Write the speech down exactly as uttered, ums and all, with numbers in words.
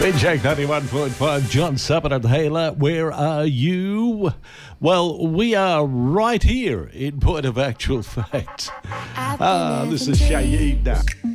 Jack ninety-one point five, John Supper and Hayla, where are you? Well, we are right here in point of actual fact. Ah, this is Shayeed.